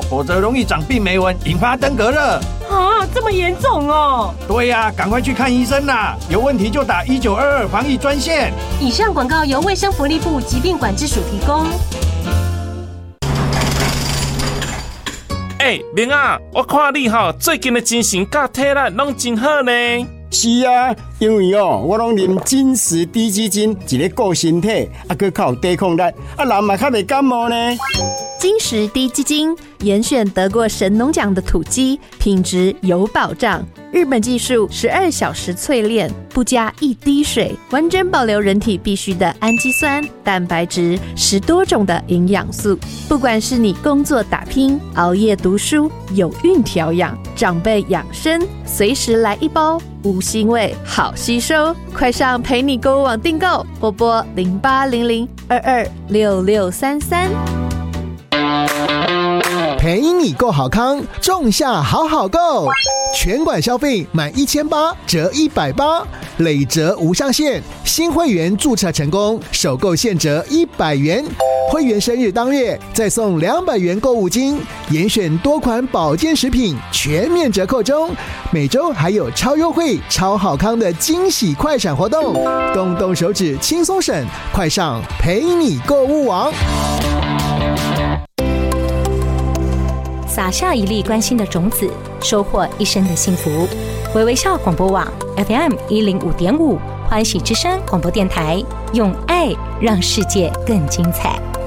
否则容易长病媒蚊，引发登革热。 啊，这么严重哦！ 对呀，赶快去看医生啦！有问题就打1922防疫专线。 以上广告由卫生福利部疾病管制署提供。 明啊，我看你最近的精神甲体力拢真好呢。 是啊，因为我拢啉金石低基金，一个顾身体，还靠抵抗力，人嘛较袂感冒呢。 金石低基金严选得过神农奖的土鸡，品质有保障。日本技术12小时淬炼，不加一滴水，完整保留人体必需的氨基酸、蛋白质，10多种的营养素。不管是你工作打拼、熬夜读书、有孕调养、长辈养生，随时来一包，无腥味，好吸收。快上陪你购物网订购，拨拨0800226633。 陪你购好康，仲夏好好购，全馆消费满1800折180，累折无上限。新会员注册成功，首购现折100元，会员生日当月再送200元购物金，严选多款保健食品全面折扣中，每周还有超优惠、超好康的惊喜快闪活动，动动手指轻松省，快上陪你购物网。 撒下一粒关心的种子，收获一生的幸福。微微笑广播网 FM105.5，欢喜之声广播电台，用爱让世界更精彩。